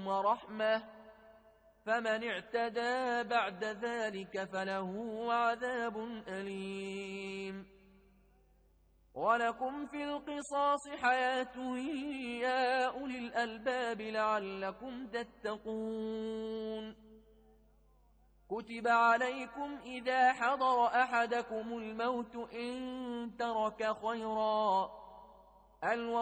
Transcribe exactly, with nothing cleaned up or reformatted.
ورحمة، فمن اعتدى بعد ذلك فله عذاب أليم. ولكم في القصاص حياة يا أولي الألباب لعلكم تتقون. كتب عليكم إذا حضر أحدكم الموت إن ترك خيرا